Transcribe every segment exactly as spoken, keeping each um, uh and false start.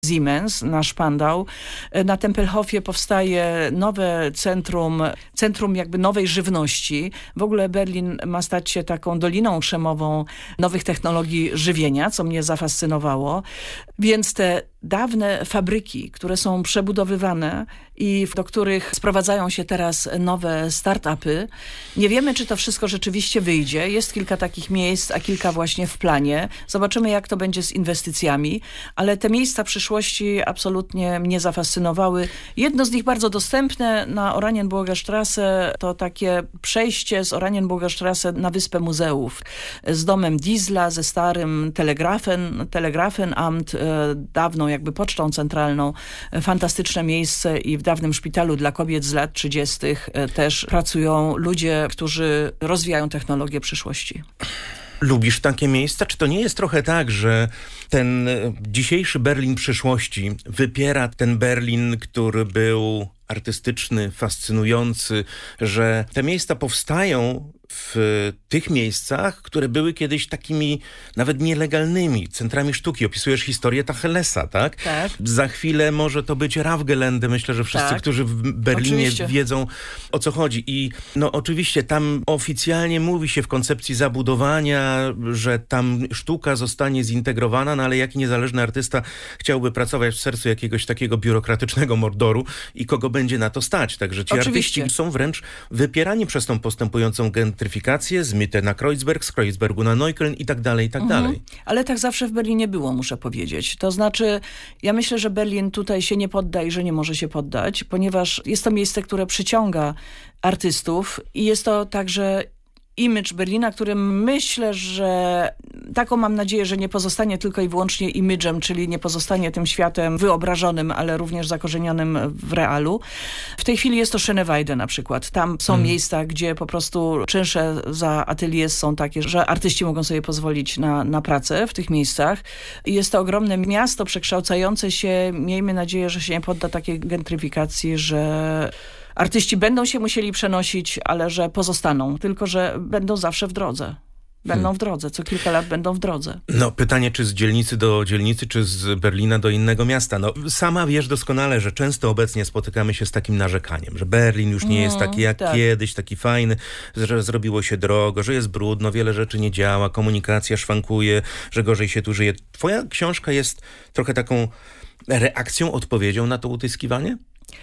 Siemens na Spandau. Na Tempelhofie powstaje nowe centrum, centrum jakby nowej żywności. W ogóle Berlin ma stać się taką doliną krzemową nowych technologii żywienia, co mnie zafascynowało. Więc te dawne fabryki, które są przebudowywane i do których sprowadzają się teraz nowe start-upy. Nie wiemy, czy to wszystko rzeczywiście wyjdzie. Jest kilka takich miejsc, a kilka właśnie w planie. Zobaczymy, jak to będzie z inwestycjami, ale te miejsca przyszłości absolutnie mnie zafascynowały. Jedno z nich bardzo dostępne na Oranienburger Straße to takie przejście z Oranienburger Straße na Wyspę Muzeów. Z domem Diesla, ze starym Telegrafen, Telegrafenamt, dawną jakby pocztą centralną. Fantastyczne miejsce i w dawnym szpitalu dla kobiet z lat trzydziestych też pracują ludzie, którzy rozwijają technologię przyszłości. Lubisz takie miejsca? Czy to nie jest trochę tak, że ten dzisiejszy Berlin przyszłości wypiera ten Berlin, który był artystyczny, fascynujący, że te miejsca powstają w tych miejscach, które były kiedyś takimi nawet nielegalnymi centrami sztuki. Opisujesz historię Tachelesa, tak? Tak. Za chwilę może to być Raffgelände. Myślę, że wszyscy, tak. którzy w Berlinie Oczywiście. wiedzą, o co chodzi. I no oczywiście tam oficjalnie mówi się w koncepcji zabudowania, że tam sztuka zostanie zintegrowana, no ale jaki niezależny artysta chciałby pracować w sercu jakiegoś takiego biurokratycznego mordoru i kogo będzie na to stać. Także ci Oczywiście. artyści są wręcz wypierani przez tą postępującą gentryfikację, z Mitte na Kreuzberg, z Kreuzbergu na Neukölln i tak dalej, i tak Mhm. dalej. Ale tak zawsze w Berlinie było, muszę powiedzieć. To znaczy, ja myślę, że Berlin tutaj się nie podda i że nie może się poddać, ponieważ jest to miejsce, które przyciąga artystów i jest to także image Berlina, który myślę, że taką mam nadzieję, że nie pozostanie tylko i wyłącznie imidżem, czyli nie pozostanie tym światem wyobrażonym, ale również zakorzenionym w realu. W tej chwili jest to Schöneweide na przykład. Tam są hmm. miejsca, gdzie po prostu czynsze za atelier są takie, że artyści mogą sobie pozwolić na, na pracę w tych miejscach. Jest to ogromne miasto przekształcające się. Miejmy nadzieję, że się nie podda takiej gentryfikacji, że artyści będą się musieli przenosić, ale że pozostaną, tylko że będą zawsze w drodze. Będą hmm. w drodze, co kilka lat będą w drodze. No pytanie, czy z dzielnicy do dzielnicy, czy z Berlina do innego miasta. No sama wiesz doskonale, że często obecnie spotykamy się z takim narzekaniem, że Berlin już nie mm, jest taki jak tak. kiedyś, taki fajny, że zrobiło się drogo, że jest brudno, wiele rzeczy nie działa, komunikacja szwankuje, że gorzej się tu żyje. Twoja książka jest trochę taką reakcją, odpowiedzią na to utyskiwanie?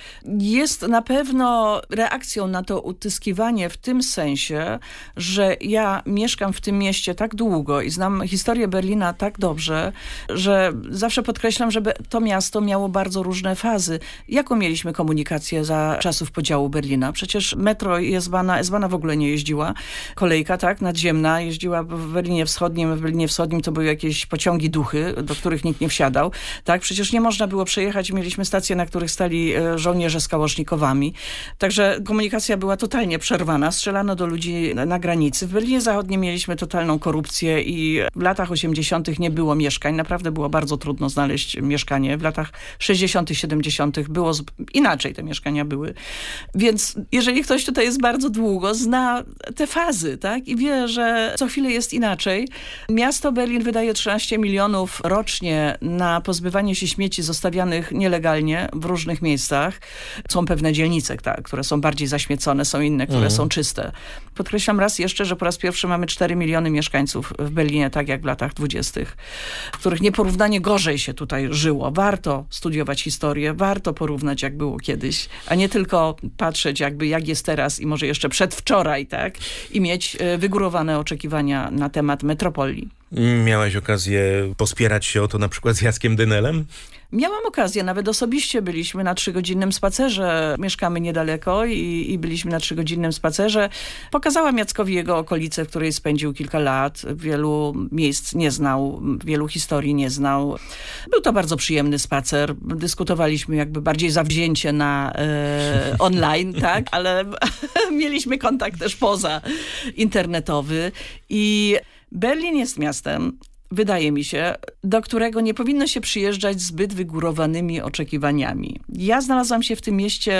Jest na pewno reakcją na to utyskiwanie w tym sensie, że ja mieszkam w tym mieście tak długo i znam historię Berlina tak dobrze, że zawsze podkreślam, że to miasto miało bardzo różne fazy. Jaką mieliśmy komunikację za czasów podziału Berlina? Przecież metro i S-Bahna, S-Bahna w ogóle nie jeździła. Kolejka, tak, nadziemna jeździła w Berlinie Wschodnim. W Berlinie Wschodnim to były jakieś pociągi duchy, do których nikt nie wsiadał. Tak, przecież nie można było przejechać. Mieliśmy stacje, na których stali żołnierze z kałasznikowami. Także komunikacja była totalnie przerwana. Strzelano do ludzi na granicy. W Berlinie Zachodnim mieliśmy totalną korupcję i w latach osiemdziesiątych nie było mieszkań. Naprawdę było bardzo trudno znaleźć mieszkanie. W latach sześćdziesiątych, siedemdziesiątych było z... inaczej te mieszkania były. Więc jeżeli ktoś tutaj jest bardzo długo, zna te fazy, tak? I wie, że co chwilę jest inaczej. Miasto Berlin wydaje trzynaście milionów rocznie na pozbywanie się śmieci zostawianych nielegalnie w różnych miejscach. Są pewne dzielnice, tak, które są bardziej zaśmiecone, są inne, które mhm. są czyste. Podkreślam raz jeszcze, że po raz pierwszy mamy cztery miliony mieszkańców w Berlinie, tak jak w latach dwudziestych, w których nieporównanie gorzej się tutaj żyło. Warto studiować historię, warto porównać, jak było kiedyś, a nie tylko patrzeć, jakby jak jest teraz i może jeszcze przedwczoraj, tak, i mieć wygórowane oczekiwania na temat metropolii. Miałaś okazję pospierać się o to na przykład z Jackiem Dynelem? Miałam okazję, nawet osobiście byliśmy na trzygodzinnym spacerze. Mieszkamy niedaleko i, i byliśmy na trzygodzinnym spacerze. Pokazałam Jackowi jego okolice, w której spędził kilka lat. Wielu miejsc nie znał, wielu historii nie znał. Był to bardzo przyjemny spacer. Dyskutowaliśmy jakby bardziej zawzięcie na e, online, tak, ale mieliśmy kontakt też poza internetowy. I Berlin jest miastem, wydaje mi się, do którego nie powinno się przyjeżdżać zbyt wygórowanymi oczekiwaniami. Ja znalazłam się w tym mieście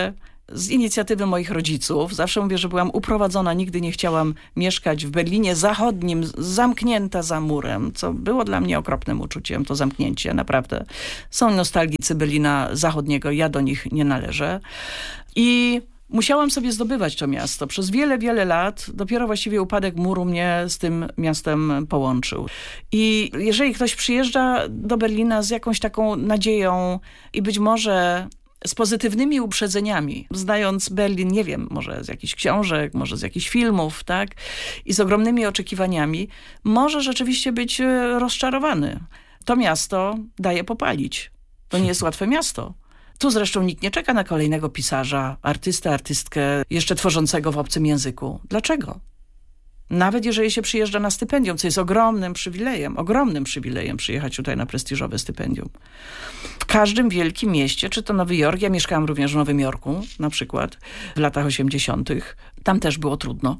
z inicjatywy moich rodziców. Zawsze mówię, że byłam uprowadzona, nigdy nie chciałam mieszkać w Berlinie Zachodnim, zamknięta za murem, co było dla mnie okropnym uczuciem, to zamknięcie, naprawdę. Są nostalgicy Berlina Zachodniego, ja do nich nie należę. I musiałam sobie zdobywać to miasto. Przez wiele, wiele lat dopiero właściwie upadek muru mnie z tym miastem połączył. I jeżeli ktoś przyjeżdża do Berlina z jakąś taką nadzieją i być może z pozytywnymi uprzedzeniami, znając Berlin, nie wiem, może z jakichś książek, może z jakichś filmów, tak, i z ogromnymi oczekiwaniami, może rzeczywiście być rozczarowany. To miasto daje popalić. To nie jest łatwe miasto. Tu zresztą nikt nie czeka na kolejnego pisarza, artystę, artystkę, jeszcze tworzącego w obcym języku. Dlaczego? Nawet jeżeli się przyjeżdża na stypendium, co jest ogromnym przywilejem, ogromnym przywilejem przyjechać tutaj na prestiżowe stypendium. W każdym wielkim mieście, czy to Nowy Jork, ja mieszkałam również w Nowym Jorku, na przykład w latach osiemdziesiątych. Tam też było trudno.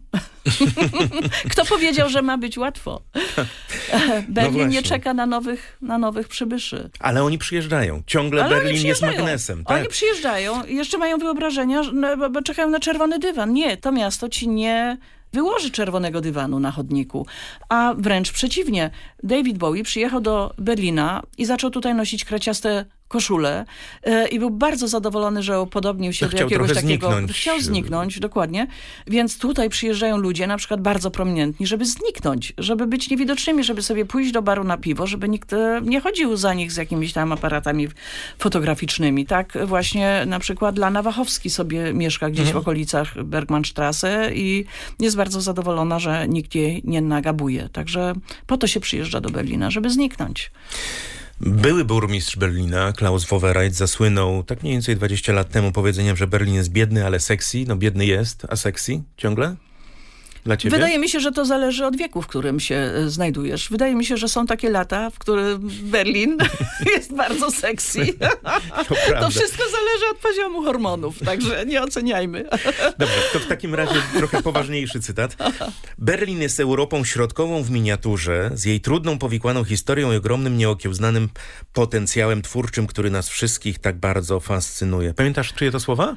Kto powiedział, że ma być łatwo? Berlin no nie czeka na nowych, na nowych przybyszy. Ale oni przyjeżdżają. Ciągle Ale Berlin jest magnesem. Tak? Oni przyjeżdżają i jeszcze mają wyobrażenia, że, bo czekają na czerwony dywan. Nie, to miasto ci nie wyłoży czerwonego dywanu na chodniku. A wręcz przeciwnie. David Bowie przyjechał do Berlina i zaczął tutaj nosić kraciaste koszulę e, i był bardzo zadowolony, że upodobnił się to do jakiegoś takiego... Zniknąć. Chciał zniknąć, dokładnie. Więc tutaj przyjeżdżają ludzie, na przykład bardzo prominentni, żeby zniknąć, żeby być niewidocznymi, żeby sobie pójść do baru na piwo, żeby nikt e, nie chodził za nich z jakimiś tam aparatami fotograficznymi. Tak właśnie na przykład Lana Wachowski sobie mieszka gdzieś mhm. w okolicach Bergmannstraße i jest bardzo zadowolona, że nikt jej nie nagabuje. Także po to się przyjeżdża do Berlina, żeby zniknąć. Były burmistrz Berlina, Klaus Wowereit, zasłynął tak mniej więcej dwadzieścia lat temu powiedzeniem, że Berlin jest biedny, ale sexy. No biedny jest, a sexy ciągle? Dla ciebie? Wydaje mi się, że to zależy od wieku, w którym się znajdujesz. Wydaje mi się, że są takie lata, w którym Berlin jest bardzo sexy. To, to wszystko zależy od poziomu hormonów, także nie oceniajmy. Dobrze, to w takim razie trochę poważniejszy cytat. Berlin jest Europą środkową w miniaturze, z jej trudną, powikłaną historią i ogromnym, nieokiełznanym potencjałem twórczym, który nas wszystkich tak bardzo fascynuje. Pamiętasz, czyje to słowa?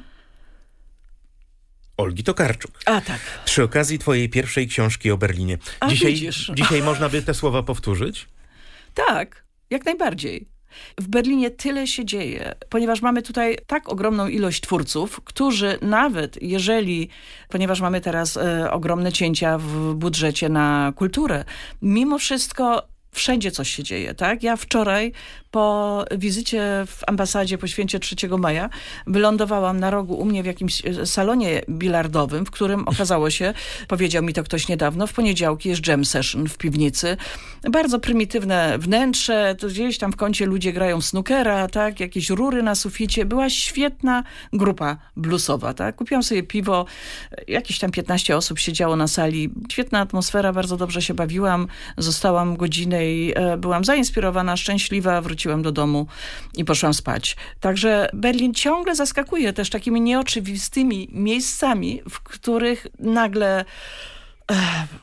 Olgi Tokarczuk. A tak. Przy okazji twojej pierwszej książki o Berlinie. A dzisiaj, widzisz. dzisiaj można by te słowa powtórzyć? Tak, jak najbardziej. W Berlinie tyle się dzieje, ponieważ mamy tutaj tak ogromną ilość twórców, którzy nawet jeżeli, ponieważ mamy teraz e, ogromne cięcia w budżecie na kulturę, mimo wszystko wszędzie coś się dzieje, tak? Ja wczoraj po wizycie w ambasadzie po święcie trzeciego maja wylądowałam na rogu u mnie w jakimś salonie bilardowym, w którym okazało się, powiedział mi to ktoś niedawno, w poniedziałki jest jam session w piwnicy. Bardzo prymitywne wnętrze, to gdzieś tam w kącie ludzie grają w snookera, tak? Jakieś rury na suficie. Była świetna grupa bluesowa, tak? Kupiłam sobie piwo, jakieś tam piętnaście osób siedziało na sali. Świetna atmosfera, bardzo dobrze się bawiłam. Zostałam godzinę i e, byłam zainspirowana, szczęśliwa, wróciłam do domu i poszłam spać. Także Berlin ciągle zaskakuje też takimi nieoczywistymi miejscami, w których nagle e,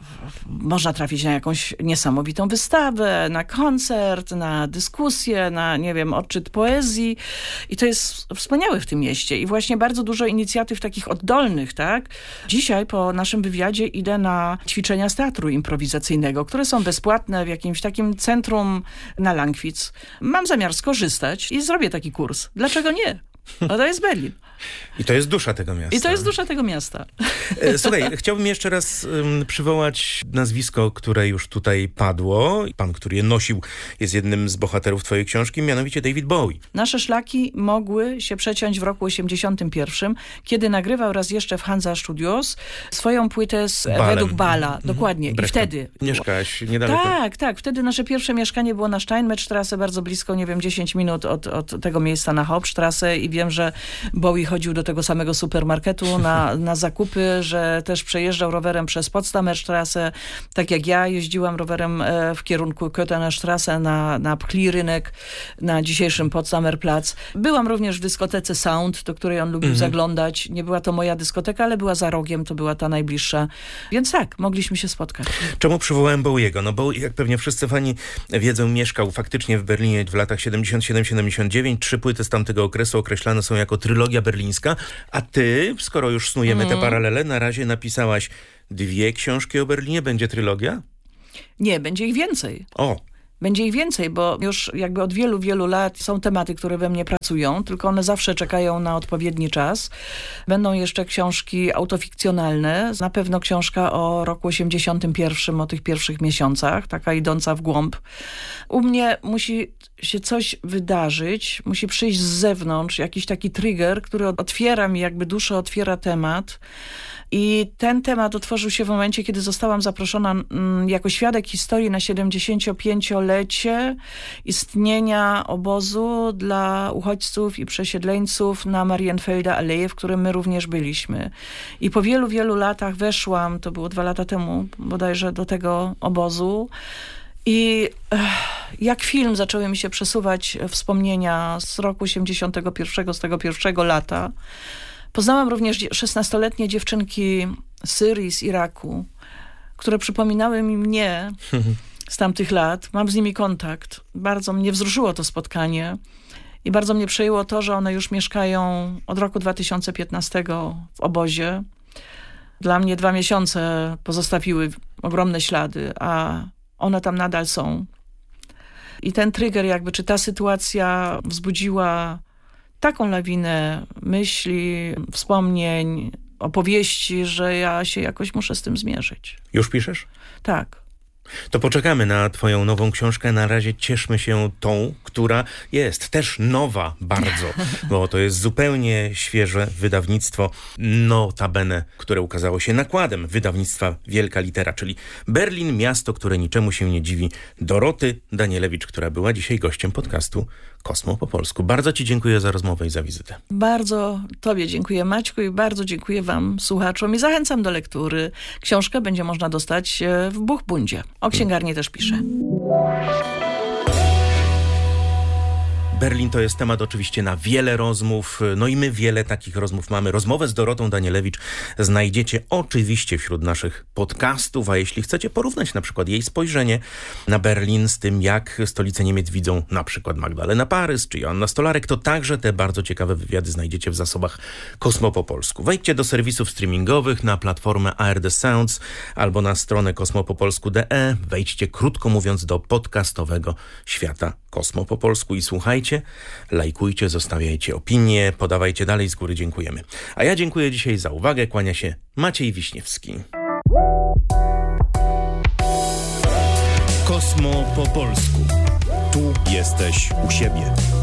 można trafić na jakąś niesamowitą wystawę, na koncert, na dyskusję, na, nie wiem, odczyt poezji. I to jest wspaniałe w tym mieście. I właśnie bardzo dużo inicjatyw takich oddolnych, tak? Dzisiaj po naszym wywiadzie idę na ćwiczenia z teatru improwizacyjnego, które są bezpłatne w jakimś takim centrum na Langwitz. Mam zamiar skorzystać i zrobię taki kurs. Dlaczego nie? No to jest Berlin. I to jest dusza tego miasta. I to jest dusza tego miasta. Słuchaj, chciałbym jeszcze raz um, przywołać nazwisko, które już tutaj padło. Pan, który je nosił, jest jednym z bohaterów twojej książki, mianowicie David Bowie. Nasze szlaki mogły się przeciąć w roku osiemdziesiątym pierwszym, kiedy nagrywał raz jeszcze w Hansa Studios swoją płytę z, według Bala. Dokładnie. Brechta. I wtedy... Mieszkałaś niedaleko. Tak, tak. Wtedy nasze pierwsze mieszkanie było na Steinmetzstraße, bardzo blisko, nie wiem, dziesięć minut od, od tego miejsca na Hauptstraße i wiem, że Bowie chodził do tego samego supermarketu na, na zakupy, że też przejeżdżał rowerem przez Potsdamerstraße, tak jak ja jeździłam rowerem w kierunku Köthenerstraße na, na Pchli rynek, na dzisiejszym Potsdamerplatz. Byłam również w dyskotece Sound, do której on lubił mhm. zaglądać. Nie była to moja dyskoteka, ale była za rogiem, to była ta najbliższa. Więc tak, mogliśmy się spotkać. Czemu przywołałem Bowiego? No bo jak pewnie wszyscy fani wiedzą, mieszkał faktycznie w Berlinie w latach siedemdziesiątym siódmym siedemdziesiątym dziewiątym. Trzy płyty z tamtego okresu określane są jako trylogia berlińska berlińska. A ty, skoro już snujemy mm. te paralele, na razie napisałaś dwie książki o Berlinie. Będzie trylogia? Nie, będzie ich więcej. O! Będzie ich więcej, bo już jakby od wielu, wielu lat są tematy, które we mnie pracują, tylko one zawsze czekają na odpowiedni czas. Będą jeszcze książki autofikcjonalne, na pewno książka o roku osiemdziesiątym pierwszym, o tych pierwszych miesiącach, taka idąca w głąb. U mnie musi się coś wydarzyć, musi przyjść z zewnątrz jakiś taki trigger, który otwiera mi jakby duszę, otwiera temat. I ten temat otworzył się w momencie, kiedy zostałam zaproszona mm, jako świadek historii na siedemdziesięciopięciolecie istnienia obozu dla uchodźców i przesiedleńców na Marienfelder Allee, w którym my również byliśmy. I po wielu, wielu latach weszłam, to było dwa lata temu bodajże, do tego obozu. I ech, jak film zaczęły mi się przesuwać wspomnienia z roku osiemdziesiątego pierwszego, z tego pierwszego lata. Poznałam również szesnastoletnie dziewczynki z Syrii, z Iraku, które przypominały mi mnie z tamtych lat. Mam z nimi kontakt. Bardzo mnie wzruszyło to spotkanie i bardzo mnie przejęło to, że one już mieszkają od roku dwa tysiące piętnastego w obozie. Dla mnie dwa miesiące pozostawiły ogromne ślady, a one tam nadal są. I ten trigger jakby, czy ta sytuacja wzbudziła taką lawinę myśli, wspomnień, opowieści, że ja się jakoś muszę z tym zmierzyć. Już piszesz? Tak. To poczekamy na twoją nową książkę. Na razie cieszmy się tą, która jest też nowa bardzo, bo to jest zupełnie świeże wydawnictwo, notabene, które ukazało się nakładem wydawnictwa Wielka Litera, czyli Berlin, miasto, które niczemu się nie dziwi. Doroty Danielewicz, która była dzisiaj gościem podcastu Kosmo po polsku. Bardzo ci dziękuję za rozmowę i za wizytę. Bardzo tobie dziękuję, Maćku, i bardzo dziękuję wam, słuchaczom, i zachęcam do lektury. Książkę będzie można dostać w Buchbundzie. O księgarni też piszę. Berlin to jest temat oczywiście na wiele rozmów, no i my wiele takich rozmów mamy. Rozmowę z Dorotą Danielewicz znajdziecie oczywiście wśród naszych podcastów, a jeśli chcecie porównać na przykład jej spojrzenie na Berlin z tym, jak stolicę Niemiec widzą na przykład Magdalena Parys czy Joanna Stolarek, to także te bardzo ciekawe wywiady znajdziecie w zasobach Kosmo po polsku. Wejdźcie do serwisów streamingowych na platformę A R D Sounds albo na stronę kosmopopolsku kropka de. Wejdźcie, krótko mówiąc, do podcastowego świata Kosmo po polsku i słuchajcie, lajkujcie, zostawiajcie opinie, podawajcie dalej, z góry dziękujemy. A ja dziękuję dzisiaj za uwagę, kłania się Maciej Wiśniewski. Kosmo po polsku. Tu jesteś u siebie.